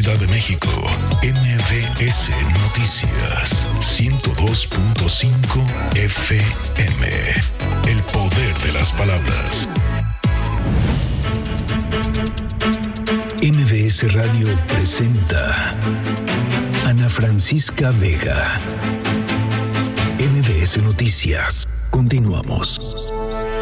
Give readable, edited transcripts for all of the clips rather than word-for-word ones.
Ciudad de México, MBS Noticias 102.5 FM. El poder de las palabras. MBS Radio presenta Ana Francisca Vega. MBS Noticias. Continuamos.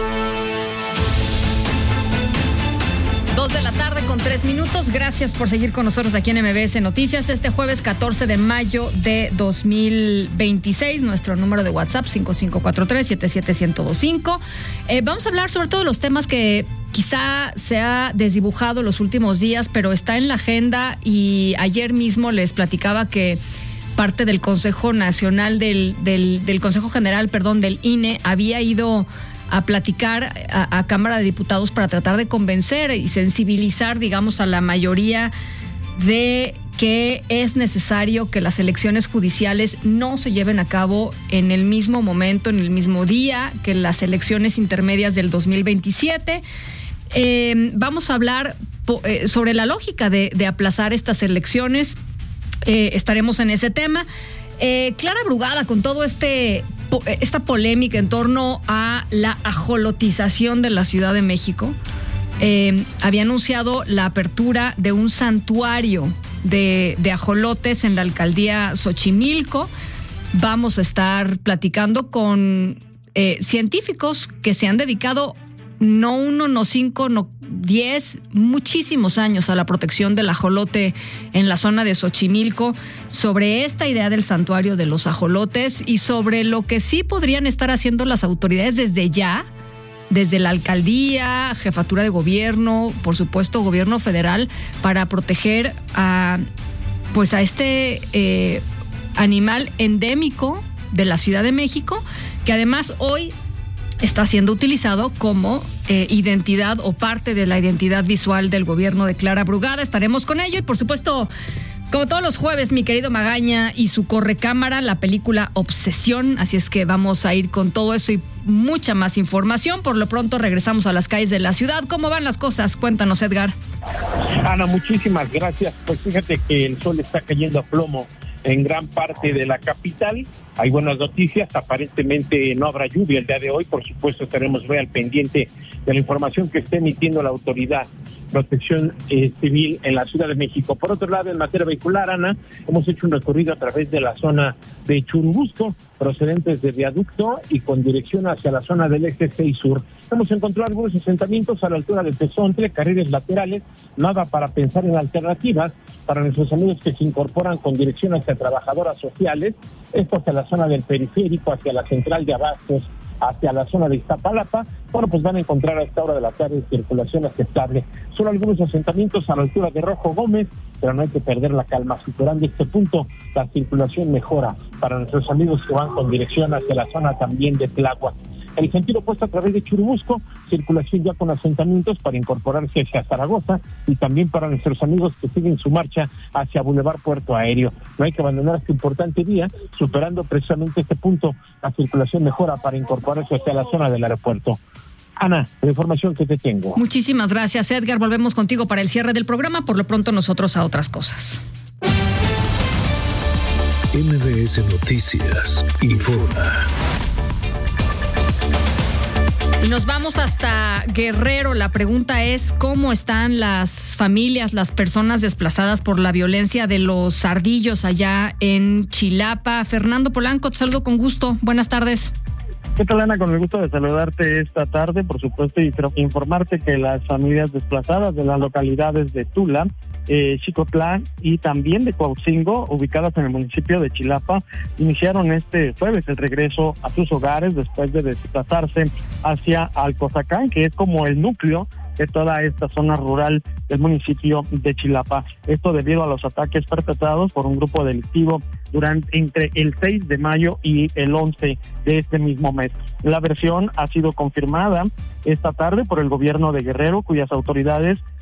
2 de la tarde con 3 minutos. Gracias por seguir con nosotros aquí en MBS Noticias. Este jueves 14 de mayo de 2026, nuestro número de WhatsApp 5543-77125. Vamos a hablar sobre todo de los temas que quizá se ha desdibujado los últimos días, pero está en la agenda, y ayer mismo les platicaba que parte del Consejo Nacional del Consejo General, del INE, había ido a platicar a Cámara de Diputados para tratar de convencer y sensibilizar, digamos, a la mayoría de que es necesario que las elecciones judiciales no se lleven a cabo en el mismo momento, en el mismo día que las elecciones intermedias del 2027. Vamos a hablar sobre la lógica de aplazar estas elecciones. Estaremos en ese tema. Clara Brugada, con todo esta polémica en torno a la ajolotización de la Ciudad de México, había anunciado la apertura de un santuario de ajolotes en la alcaldía Xochimilco. Vamos a estar platicando con científicos que se han dedicado no 1, no 5, no 10, muchísimos años a la protección del ajolote en la zona de Xochimilco, sobre esta idea del santuario de los ajolotes y sobre lo que sí podrían estar haciendo las autoridades desde ya, desde la alcaldía, jefatura de gobierno, por supuesto gobierno federal, para proteger a este animal endémico de la Ciudad de México, que además hoy está siendo utilizado como identidad o parte de la identidad visual del gobierno de Clara Brugada. Estaremos con ello y, por supuesto, como todos los jueves, mi querido Magaña y su correcámara, la película Obsesión. Así es que vamos a ir con todo eso y mucha más información. Por lo pronto regresamos a las calles de la ciudad. ¿Cómo van las cosas? Cuéntanos, Edgar. Ana, muchísimas gracias. Pues fíjate que el sol está cayendo a plomo en gran parte de la capital. Hay buenas noticias, aparentemente no habrá lluvia el día de hoy. Por supuesto estaremos muy al pendiente de la información que esté emitiendo la autoridad Protección Civil en la Ciudad de México. Por otro lado, en materia vehicular, Ana, hemos hecho un recorrido a través de la zona de Churubusco, procedentes de Viaducto y con dirección hacia la zona del Eje 6 Sur. Hemos encontrado algunos asentamientos a la altura de Tezontle, carriles laterales, nada para pensar en alternativas para nuestros amigos que se incorporan con dirección hacia trabajadoras sociales, esto hacia la zona del periférico, hacia la central de Abastos, hacia la zona de Iztapalapa. Bueno, pues van a encontrar a esta hora de la tarde circulación aceptable. Solo algunos asentamientos a la altura de Rojo Gómez, pero no hay que perder la calma. Superando este punto, la circulación mejora para nuestros amigos que van con dirección hacia la zona también de Tláhuac. En el sentido opuesto, a través de Churubusco, circulación ya con asentamientos para incorporarse hacia Zaragoza y también para nuestros amigos que siguen su marcha hacia Boulevard Puerto Aéreo. No hay que abandonar este importante día, superando precisamente este punto, la circulación mejora para incorporarse hacia la zona del aeropuerto. Ana, la información que te tengo. Muchísimas gracias, Edgar. Volvemos contigo para el cierre del programa. Por lo pronto, nosotros a otras cosas. MBS Noticias informa. Y nos vamos hasta Guerrero. La pregunta es, ¿cómo están las familias, las personas desplazadas por la violencia de los ardillos allá en Chilapa? Fernando Polanco, te saludo con gusto. Buenas tardes. ¿Qué tal, Ana? Con el gusto de saludarte esta tarde, por supuesto, y informarte que las familias desplazadas de las localidades de Tula, Xicotlán y también de Cuautzingo, ubicadas en el municipio de Chilapa, iniciaron este jueves el regreso a sus hogares después de desplazarse hacia Alcozacán, que es como el núcleo de toda esta zona rural del municipio de Chilapa. Esto debido a los ataques perpetrados por un grupo delictivo entre el 6 de mayo y el 11 de este mismo mes. La versión ha sido confirmada esta tarde por el gobierno de Guerrero, cuyas autoridades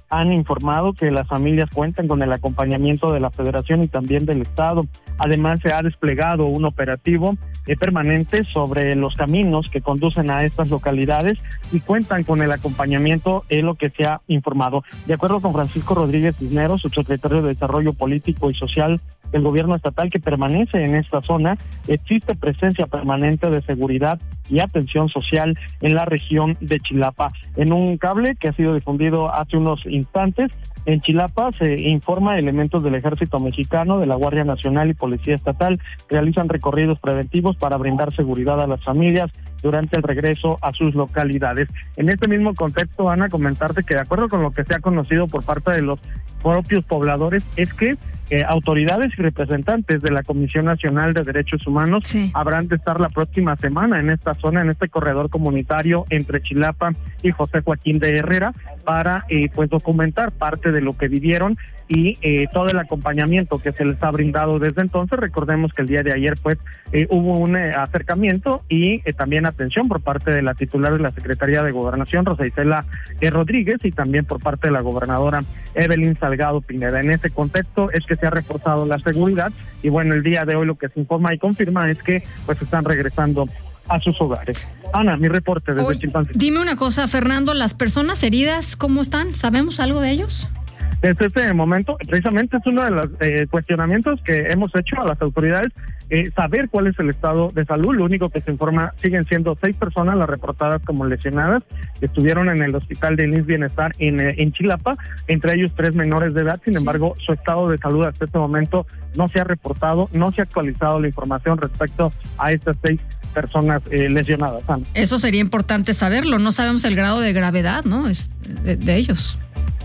han informado que las familias cuentan con el acompañamiento de la Federación y también del Estado. Además, se ha desplegado un operativo permanente sobre los caminos que conducen a estas localidades y cuentan con el acompañamiento en lo que se ha informado. De acuerdo con Francisco Rodríguez Cisneros, subsecretario de Desarrollo Político y Social del gobierno estatal que permanece en esta zona, existe presencia permanente de seguridad y atención social en la región de Chilapa. En un cable que ha sido difundido hace unos instantes, en Chilapa se informa elementos del Ejército Mexicano, de la Guardia Nacional y Policía Estatal realizan recorridos preventivos para brindar seguridad a las familias durante el regreso a sus localidades. En este mismo contexto, Ana, comentarte que de acuerdo con lo que se ha conocido por parte de los propios pobladores, es que autoridades y representantes de la Comisión Nacional de Derechos Humanos habrán de estar la próxima semana en esta zona, en este corredor comunitario entre Chilapa y José Joaquín de Herrera, para pues documentar parte de lo que vivieron y todo el acompañamiento que se les ha brindado desde entonces. Recordemos que el día de ayer pues hubo un acercamiento y también atención por parte de la titular de la Secretaría de Gobernación, Rosa Isela Rodríguez, y también por parte de la gobernadora Evelyn Salgado Pineda. En ese contexto es que se ha reforzado la seguridad y bueno, el día de hoy lo que se informa y confirma es que pues están regresando a sus hogares. Ana, mi reporte desde Chilpancingo. Dime una cosa, Fernando, ¿las personas heridas cómo están? ¿Sabemos algo de ellos? Desde este momento, precisamente es uno de los cuestionamientos que hemos hecho a las autoridades, saber cuál es el estado de salud. Lo único que se informa, siguen siendo 6 personas las reportadas como lesionadas, que estuvieron en el hospital de INS Bienestar en Chilapa, entre ellos 3 menores de edad. Sin embargo, su estado de salud hasta este momento no se ha reportado, no se ha actualizado la información respecto a estas 6 personas lesionadas. Ana. Eso sería importante saberlo, no sabemos el grado de gravedad, ¿no? De ellos.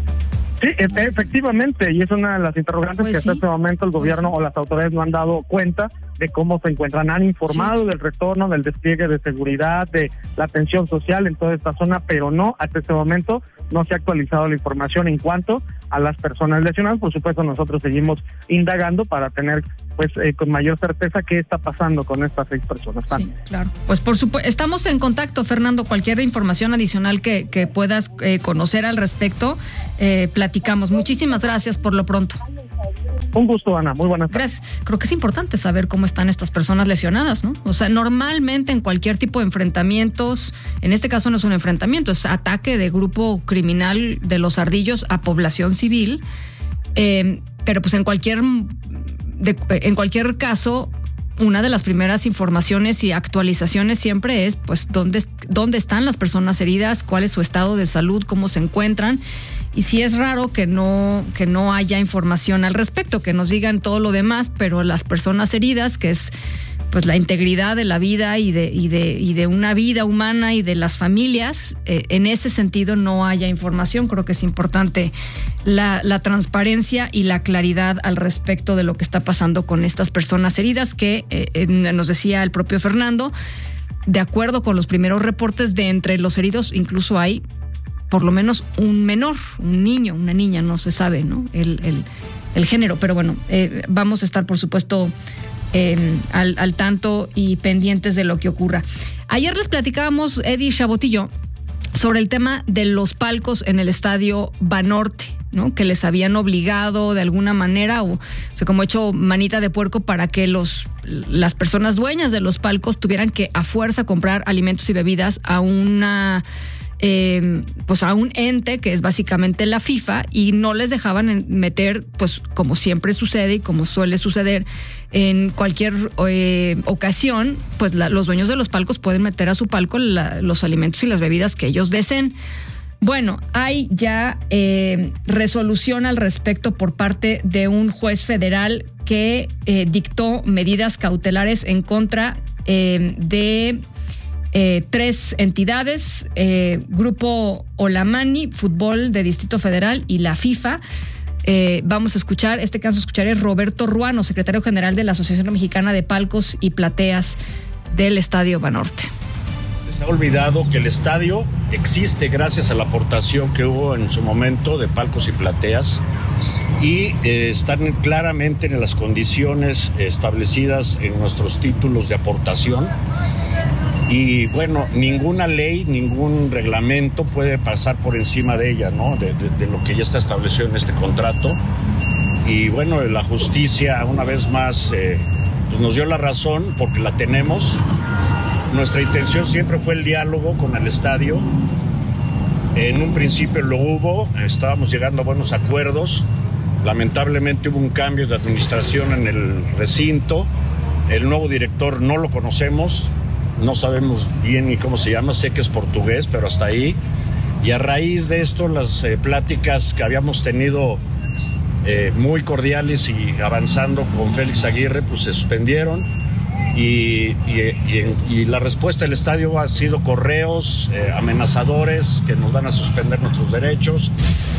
Sí, efectivamente, y es una de las interrogantes que hasta este momento el gobierno o las autoridades no han dado cuenta de cómo se encuentran. Han informado del retorno, del despliegue de seguridad, de la atención social en toda esta zona, pero no, hasta este momento no se ha actualizado la información en cuanto a las personas lesionadas. Por supuesto, nosotros seguimos indagando para tener pues con mayor certeza qué está pasando con estas 6 personas. Sí, claro. Pues por supuesto, estamos en contacto, Fernando. Cualquier información adicional que puedas conocer al respecto, platicamos. Muchísimas gracias por lo pronto. Un gusto, Ana. Muy buenas tardes. Gracias. Creo que es importante saber cómo están estas personas lesionadas, ¿no? O sea, normalmente en cualquier tipo de enfrentamientos, en este caso no es un enfrentamiento, es ataque de grupo criminal de los Ardillos a población civil, pero pues en cualquier caso, una de las primeras informaciones y actualizaciones siempre es pues dónde están las personas heridas, cuál es su estado de salud, cómo se encuentran. Y sí es raro que no haya información al respecto, que nos digan todo lo demás, pero las personas heridas, que es pues la integridad de la vida y de una vida humana y de las familias, en ese sentido no haya información. Creo que es importante la transparencia y la claridad al respecto de lo que está pasando con estas personas heridas, que nos decía el propio Fernando, de acuerdo con los primeros reportes, de entre los heridos incluso hay por lo menos un menor, un niño, una niña, no se sabe, ¿no? El género, pero bueno, vamos a estar, por supuesto, al tanto y pendientes de lo que ocurra. Ayer les platicábamos, Eddie Chabotillo, sobre el tema de los palcos en el estadio Banorte, ¿no? Que les habían obligado de alguna manera, o sea, como hecho manita de puerco para que las personas dueñas de los palcos tuvieran que a fuerza comprar alimentos y bebidas a a un ente que es básicamente la FIFA, y no les dejaban meter, pues como siempre sucede y como suele suceder en cualquier ocasión, pues los dueños de los palcos pueden meter a su palco los alimentos y las bebidas que ellos deseen. Bueno, hay ya resolución al respecto por parte de un juez federal que dictó medidas cautelares en contra de 3 entidades, Grupo Olamani, Fútbol de Distrito Federal y la FIFA. Vamos a escuchar, este caso escucharé Roberto Ruano, secretario general de la Asociación Mexicana de Palcos y Plateas del Estadio Banorte. Se ha olvidado que el estadio existe gracias a la aportación que hubo en su momento de palcos y plateas, y están claramente en las condiciones establecidas en nuestros títulos de aportación. Y bueno, ninguna ley, ningún reglamento puede pasar por encima de ella, ¿no? De lo que ya está establecido en este contrato. Y bueno, la justicia una vez más pues nos dio la razón porque la tenemos. Nuestra intención siempre fue el diálogo con el estadio. En un principio lo hubo, estábamos llegando a buenos acuerdos. Lamentablemente hubo un cambio de administración en el recinto. El nuevo director no lo conocemos, no sabemos bien ni cómo se llama, sé que es portugués, pero hasta ahí. Y a raíz de esto, las pláticas que habíamos tenido muy cordiales y avanzando con Félix Aguirre, pues se suspendieron. Y la respuesta del estadio ha sido correos amenazadores que nos van a suspender nuestros derechos.